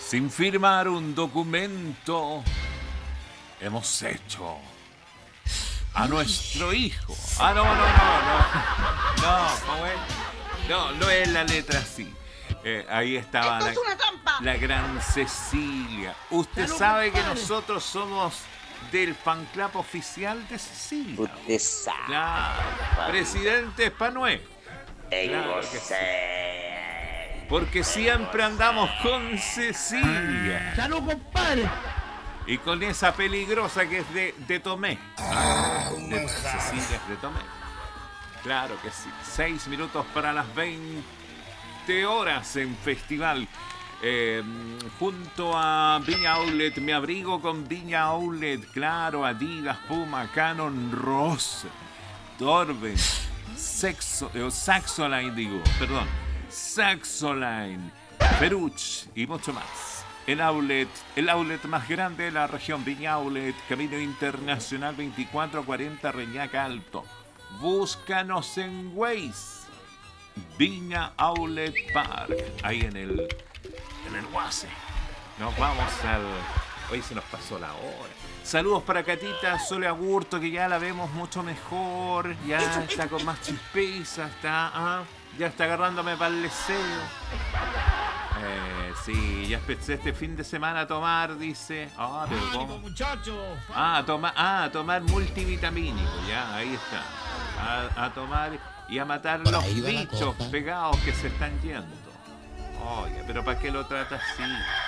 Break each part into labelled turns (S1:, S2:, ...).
S1: Sin firmar un documento, hemos hecho a nuestro hijo. ¿Cómo es? No es la letra así. Ahí estaba
S2: ¡Esto es una trampa!
S1: la gran Cecilia. Usted sabe que nosotros somos del fan club oficial de Cecilia.
S3: Usted sabe.
S1: Claro. Presidente Espanué. Claro que sí. Porque siempre andamos con Cecilia.
S4: ¡Salud, compadre!
S1: Y con esa peligrosa que es de Tomé. Cecilia es de Tomé. Claro que sí. 6 minutos para las 20 horas en festival. Junto a Viña Outlet, me abrigo con Viña Outlet. Claro, Adidas, Puma, Canon, Rose, Dorben, Saxoline, Saxoline, Peruch y mucho más. El outlet más grande de la región, Viña Outlet, Camino Internacional 2440 Reñaca Alto. Búscanos en Waze. Viña Outlet Park, ahí en el Guase. Nos vamos al... Hoy se nos pasó la hora. Saludos para Catita Sole Agurto, que ya la vemos mucho mejor. Ya está con más chispeza, ya está agarrándome para el deseo. Sí, ya empecé este fin de semana a tomar, dice. Pero ¿cómo? A tomar multivitamínico, ya, ahí está. A tomar y a matar los bichos pegados que se están yendo. Oye, pero ¿para qué lo trata así?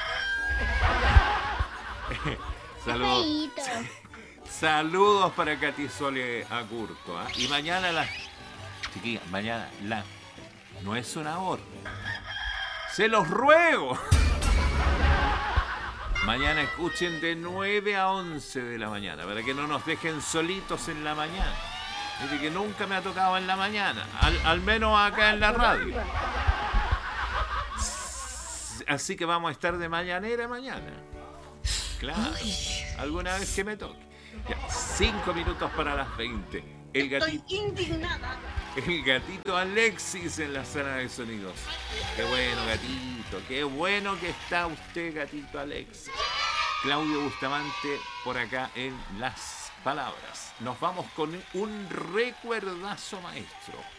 S1: Saludos para Katy Sole Agurto. Y mañana chiquillas, no es una orden. Se los ruego. Mañana escuchen de 9 a 11 de la mañana, para que no nos dejen solitos en la mañana. Es que nunca me ha tocado en la mañana, al menos acá en la radio. Así que vamos a estar de mañanera mañana. Claro, alguna vez que me toque. Ya, 5 minutos para las 20.
S2: Estoy indignada.
S1: El gatito Alexis en la sala de sonidos. Qué bueno, gatito. Qué bueno que está usted, gatito Alexis. Claudio Bustamante por acá en las palabras. Nos vamos con un recuerdazo maestro.